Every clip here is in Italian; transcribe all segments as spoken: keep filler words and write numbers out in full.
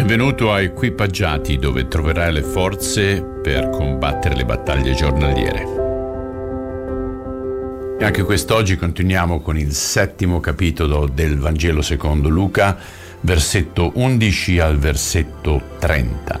Benvenuto a Equipaggiati, dove troverai le forze per combattere le battaglie giornaliere. E anche quest'oggi continuiamo con il settimo capitolo del Vangelo secondo Luca, versetto undici al versetto trenta.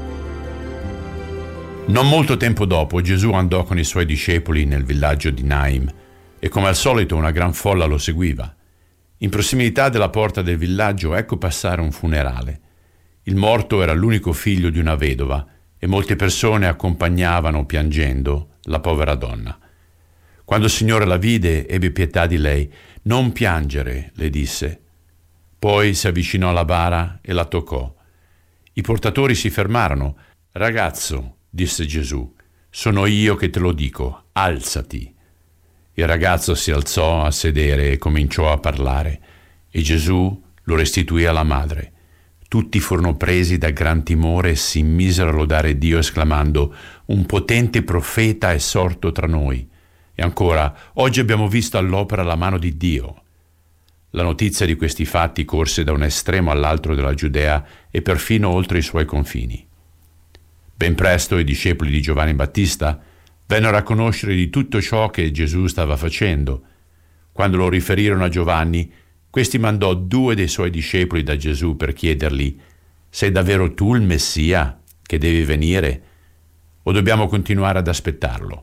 Non molto tempo dopo Gesù andò con i suoi discepoli nel villaggio di Naim e come al solito una gran folla lo seguiva. In prossimità della porta del villaggio ecco passare un funerale. Il morto era l'unico figlio di una vedova e molte persone accompagnavano piangendo la povera donna. Quando il Signore la vide, ebbe pietà di lei. «Non piangere», le disse. Poi si avvicinò alla bara e la toccò. I portatori si fermarono. «Ragazzo», disse Gesù, «sono io che te lo dico, alzati». Il ragazzo si alzò a sedere e cominciò a parlare, e Gesù lo restituì alla madre. Tutti furono presi da gran timore e si misero a lodare Dio esclamando: «Un potente profeta è sorto tra noi». E ancora: «Oggi abbiamo visto all'opera la mano di Dio». La notizia di questi fatti corse da un estremo all'altro della Giudea e perfino oltre i suoi confini. Ben presto i discepoli di Giovanni Battista vennero a conoscere di tutto ciò che Gesù stava facendo. Quando lo riferirono a Giovanni, questi mandò due dei suoi discepoli da Gesù per chiedergli: «Sei davvero tu il Messia che devi venire, o dobbiamo continuare ad aspettarlo?»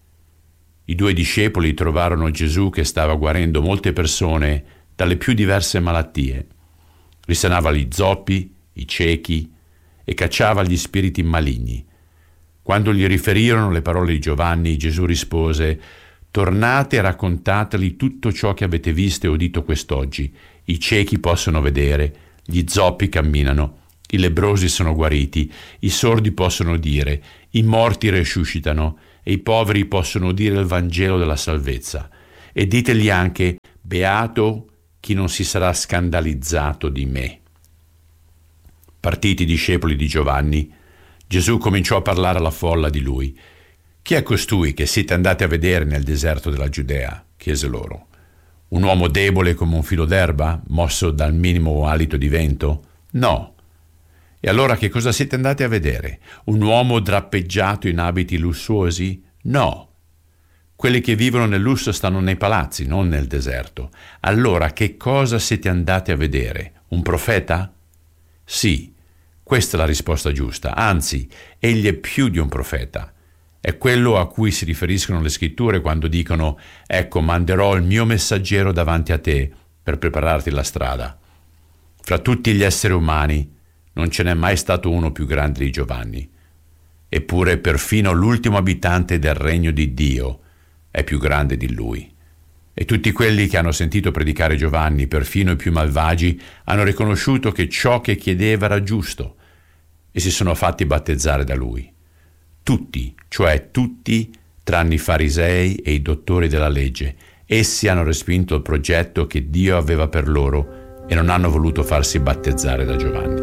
I due discepoli trovarono Gesù che stava guarendo molte persone dalle più diverse malattie. Risanava gli zoppi, i ciechi e cacciava gli spiriti maligni. Quando gli riferirono le parole di Giovanni, Gesù rispose: «Tornate e raccontateli tutto ciò che avete visto e udito quest'oggi. I ciechi possono vedere, gli zoppi camminano, i lebbrosi sono guariti, i sordi possono udire, i morti resuscitano e i poveri possono udire il Vangelo della salvezza. E ditegli anche: beato chi non si sarà scandalizzato di me». Partiti i discepoli di Giovanni, Gesù cominciò a parlare alla folla di lui. «Chi è costui che siete andati a vedere nel deserto della Giudea?» chiese loro. «Un uomo debole come un filo d'erba, mosso dal minimo alito di vento? No. E allora che cosa siete andati a vedere? Un uomo drappeggiato in abiti lussuosi? No. Quelli che vivono nel lusso stanno nei palazzi, non nel deserto. Allora che cosa siete andati a vedere? Un profeta? Sì, questa è la risposta giusta. Anzi, egli è più di un profeta. È quello a cui si riferiscono le scritture quando dicono: «Ecco, manderò il mio messaggero davanti a te per prepararti la strada». Fra tutti gli esseri umani non ce n'è mai stato uno più grande di Giovanni. Eppure perfino l'ultimo abitante del regno di Dio è più grande di lui. E tutti quelli che hanno sentito predicare Giovanni, perfino i più malvagi, hanno riconosciuto che ciò che chiedeva era giusto e si sono fatti battezzare da lui. Tutti, cioè tutti, tranne i farisei e i dottori della legge. Essi hanno respinto il progetto che Dio aveva per loro e non hanno voluto farsi battezzare da Giovanni.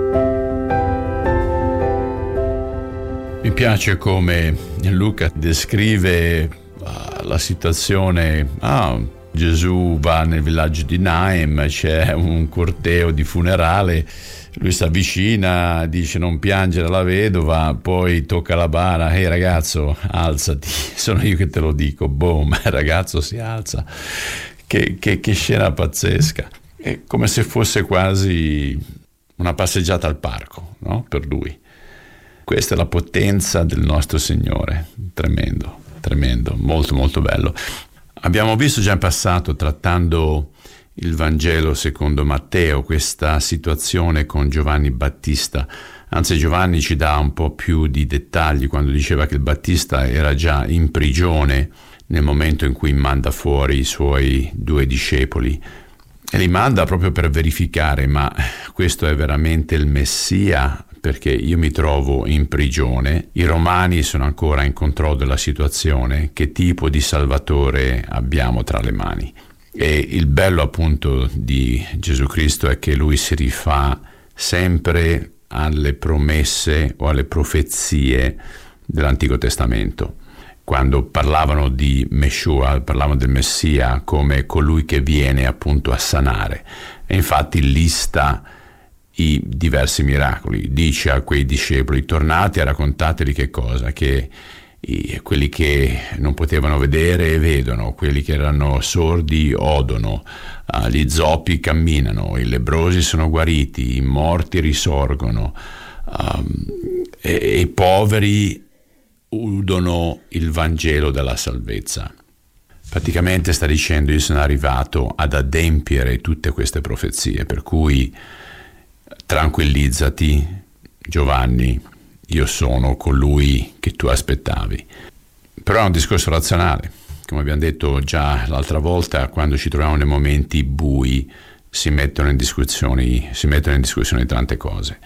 Mi piace come Luca descrive uh, la situazione. Ah, Gesù va nel villaggio di Naim, c'è un corteo di funerale. Lui si avvicina, dice: «Non piangere la vedova», poi tocca la bara: «Ehi ragazzo, alzati, sono io che te lo dico». Boom, il ragazzo si alza. Che, che, che scena pazzesca. È come se fosse quasi una passeggiata al parco, no? Per lui. Questa è la potenza del nostro Signore. Tremendo, tremendo, molto molto bello. Abbiamo visto già in passato, trattando il Vangelo secondo Matteo, questa situazione con Giovanni Battista. Anzi, Giovanni ci dà un po' più di dettagli quando diceva che il Battista era già in prigione nel momento in cui manda fuori i suoi due discepoli, e li manda proprio per verificare: ma questo è veramente il Messia? Perché io mi trovo in prigione, i romani sono ancora in controllo della situazione, che tipo di Salvatore abbiamo tra le mani? E il bello appunto di Gesù Cristo è che lui si rifà sempre alle promesse o alle profezie dell'Antico Testamento. Quando parlavano di Meshua, parlavano del Messia come colui che viene appunto a sanare. E infatti lista i diversi miracoli. Dice a quei discepoli: tornate e raccontateli che cosa? Che i, quelli che non potevano vedere vedono, quelli che erano sordi odono, uh, gli zoppi camminano, i lebbrosi sono guariti, i morti risorgono, um, e, e i poveri udono il Vangelo della salvezza. Praticamente sta dicendo: io sono arrivato ad adempiere tutte queste profezie, per cui tranquillizzati, Giovanni, io sono colui che tu aspettavi. Però è un discorso razionale. Come abbiamo detto già l'altra volta, quando ci troviamo nei momenti bui si mettono in discussione, si mettono in discussione tante cose.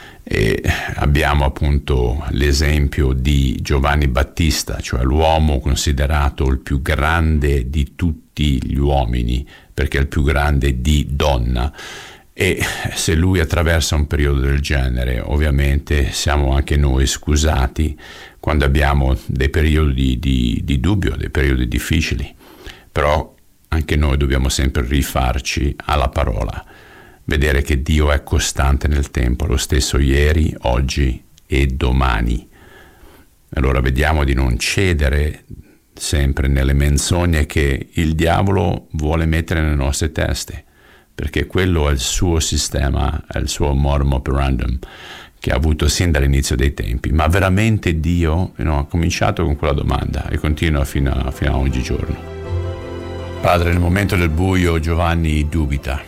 E abbiamo appunto l'esempio di Giovanni Battista, cioè l'uomo considerato il più grande di tutti gli uomini, perché è il più grande di donna. E se lui attraversa un periodo del genere, ovviamente siamo anche noi scusati quando abbiamo dei periodi di, di dubbio, dei periodi difficili. Però anche noi dobbiamo sempre rifarci alla parola, vedere che Dio è costante nel tempo, lo stesso ieri, oggi e domani. Allora vediamo di non cedere sempre nelle menzogne che il diavolo vuole mettere nelle nostre teste, perché quello è il suo sistema, è il suo modus operandum che ha avuto sin dall'inizio dei tempi. Ma veramente Dio, you know, ha cominciato con quella domanda e continua fino a, fino a oggi giorno. Padre, nel momento del buio Giovanni dubita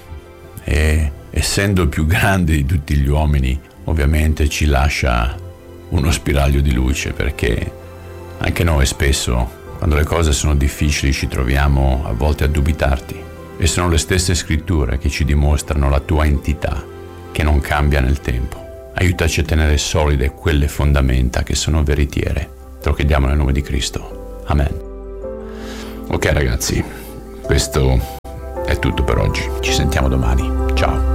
e, essendo il più grande di tutti gli uomini, ovviamente ci lascia uno spiraglio di luce, perché anche noi spesso, quando le cose sono difficili, ci troviamo a volte a dubitarti. E sono le stesse scritture che ci dimostrano la tua entità, che non cambia nel tempo. Aiutaci a tenere solide quelle fondamenta che sono veritiere. Te lo chiediamo nel nome di Cristo. Amen. Ok ragazzi, questo è tutto per oggi. Ci sentiamo domani. Ciao.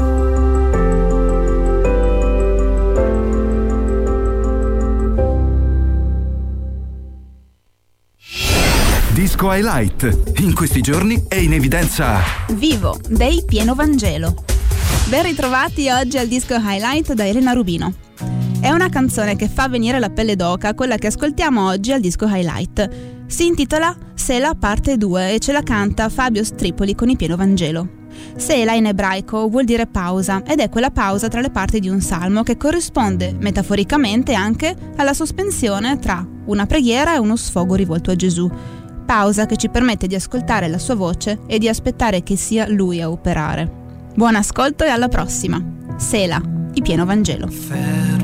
Disco Highlight. In questi giorni è in evidenza Vivo dei Pieno Vangelo. Ben ritrovati oggi al Disco Highlight da Elena Rubino. È una canzone che fa venire la pelle d'oca, quella che ascoltiamo oggi al Disco Highlight. Si intitola Sela parte due e ce la canta Fabio Stripoli con i Pieno Vangelo. Sela in ebraico vuol dire pausa ed è quella pausa tra le parti di un salmo che corrisponde metaforicamente anche alla sospensione tra una preghiera e uno sfogo rivolto a Gesù. Pausa che ci permette di ascoltare la sua voce e di aspettare che sia lui a operare. Buon ascolto e alla prossima. Sela, i Pieno Vangelo.